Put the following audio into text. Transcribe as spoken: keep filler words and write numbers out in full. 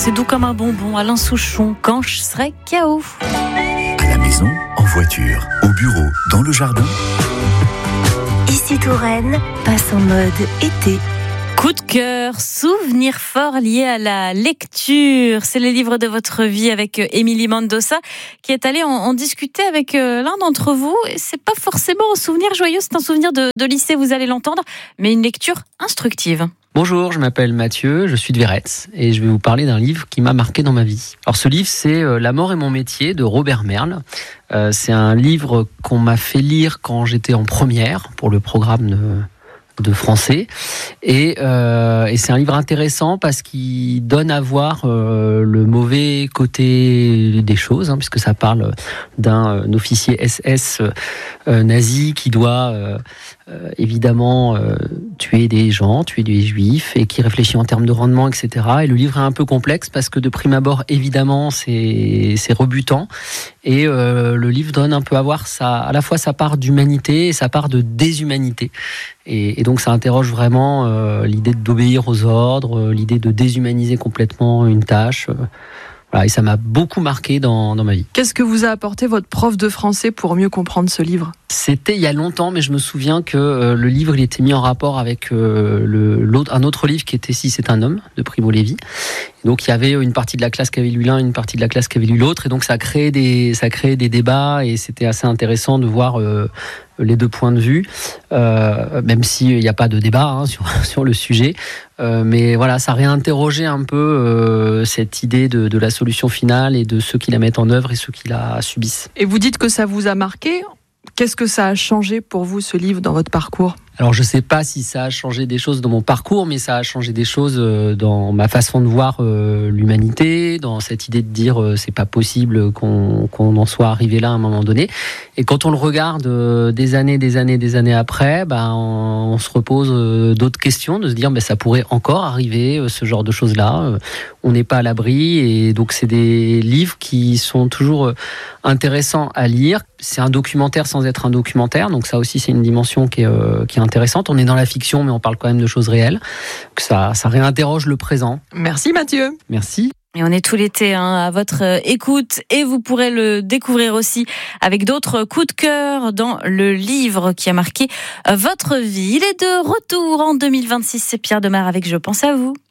c'est doux comme un bonbon, Alain Souchon, quand je serai K O. À la maison, en voiture, au bureau, dans le jardin. Ici Touraine, passe en mode été. Coup de cœur, souvenirs forts liés à la lecture. C'est les livres de votre vie avec Émilie Mendoza qui est allée en, en discuter avec l'un d'entre vous. Et c'est pas forcément un souvenir joyeux, c'est un souvenir de, de lycée, vous allez l'entendre, mais une lecture instructive. Bonjour, je m'appelle Mathieu, je suis de Véretz et je vais vous parler d'un livre qui m'a marqué dans ma vie. Alors ce livre, c'est La mort et mon métier de Robert Merle. Euh, c'est un livre qu'on m'a fait lire quand j'étais en première pour le programme de... de français et, euh, et c'est un livre intéressant parce qu'il donne à voir euh, le mauvais côté des choses, hein, puisque ça parle d'un euh, officier S S euh, nazi qui doit euh, euh, évidemment euh, tuer des gens, tuer des juifs et qui réfléchit en termes de rendement, et cetera. Et le livre est un peu complexe parce que de prime abord, évidemment, c'est, c'est rebutant et euh, le livre donne un peu à voir sa, à la fois sa part d'humanité et sa part de déshumanité. Et, et donc ça interroge vraiment euh, l'idée d'obéir aux ordres, euh, l'idée de déshumaniser complètement une tâche. Euh, voilà, et ça m'a beaucoup marqué dans, dans ma vie. Qu'est-ce que vous a apporté votre prof de français pour mieux comprendre ce livre ? C'était il y a longtemps, mais je me souviens que euh, le livre il était mis en rapport avec euh, le, l'autre, un autre livre qui était Si c'est un homme de Primo Levi. Et donc il y avait une partie de la classe qui avait lu l'un, une partie de la classe qui avait lu l'autre, et donc ça créait des, ça créait des débats et c'était assez intéressant de voir euh, les deux points de vue, euh, même s'il n'y a pas de débat hein, sur, sur le sujet. Euh, mais voilà, ça réinterrogeait un peu euh, cette idée de, de la solution finale et de ceux qui la mettent en œuvre et ceux qui la subissent. Et vous dites que ça vous a marqué. Qu'est-ce que ça a changé pour vous, ce livre, dans votre parcours ? Alors, je ne sais pas si ça a changé des choses dans mon parcours, mais ça a changé des choses dans ma façon de voir euh, l'humanité, dans cette idée de dire euh, c'est pas possible qu'on, qu'on en soit arrivé là à un moment donné. Et quand on le regarde euh, des années, des années, des années après, ben, on, on se repose euh, d'autres questions, de se dire ben, ça pourrait encore arriver, euh, ce genre de choses-là. Euh, on n'est pas à l'abri. Et donc, c'est des livres qui sont toujours euh, intéressants à lire. C'est un documentaire sans être un documentaire, donc ça aussi, c'est une dimension qui est, euh, qui est intéressante. On est dans la fiction, mais on parle quand même de choses réelles. Ça, ça réinterroge le présent. Merci Mathieu. Merci. Et on est tout l'été hein, à votre écoute et vous pourrez le découvrir aussi avec d'autres coups de cœur dans le livre qui a marqué votre vie. Il est de retour en deux mille vingt-six, c'est Pierre Demar avec Je pense à vous.